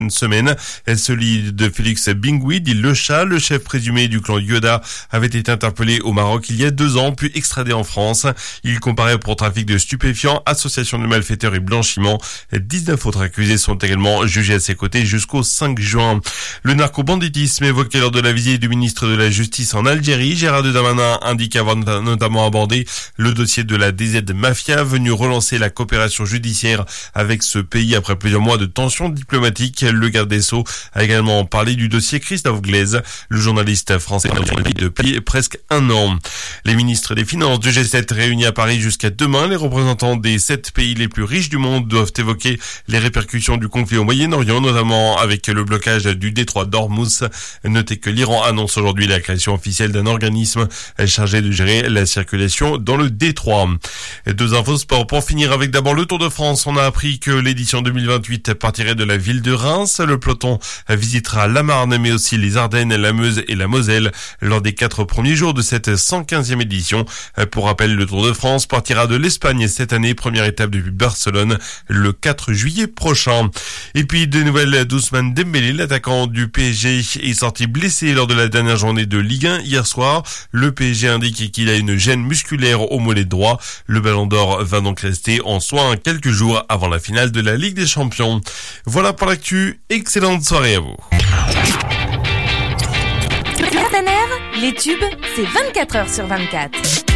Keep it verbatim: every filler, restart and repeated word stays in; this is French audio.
semaine. Celui de Félix Bingui, dit Le Chat, le chef présumé du clan Yoda, avait été interpellé au Maroc il y a deux ans, puis extradé en France. Il comparaît pour trafic de stupéfiants, association de malfaiteurs et blanchiment. dix-neuf autres accusés sont également jugés à ses côtés jusqu'au cinq juin. Le narcobanditisme évoqué lors de la visite du ministre de la Justice en Algérie, Gérald Darmanin indique avoir notamment abordé le dossier de la D Z Mafia, venu relancer la coopération judiciaire avec ce pays après plusieurs mois de tensions diplomatiques. Le garde des Sceaux a également parlé du dossier Christophe Glaise, le journaliste français depuis presque un an. Les ministres des Finances du G sept réunis à Paris jusqu'à demain, les représentants des sept pays les plus riches du monde doivent évoquer les répercussions du conflit au Moyen-Orient, notamment avec le blocage du détroit d'Ormuz. Notez que l'Iran annonce aujourd'hui la création officielle d'un organisme chargé de gérer la circulation dans le détroit. Deux infos sport pour finir avec d'abord le Tour de France. On a appris que l'édition deux mille vingt-huit partirait de la ville de Reims. Le peloton visitera la Marne, mais aussi les Ardennes, la Meuse et la Moselle lors des quatre premiers jours de cette cent quinzième édition. Pour rappel, le Tour de France partira de l'Espagne cette année, première étape depuis Barcelone le quatre juillet prochain. Et puis des nouvelles d'Ousmane Dembélé, l'attaquant du P S G est sorti blessé lors de la dernière journée de Ligue un hier soir. Le P S G indique qu'il a une gêne musculaire au mollet droit. Le Ballon d'Or va donc rester en soins quelques jours avant la finale de la Ligue des Champions. Voilà pour l'actu. Excellente soirée à vous. Les tubes, c'est vingt-quatre heures sur vingt-quatre.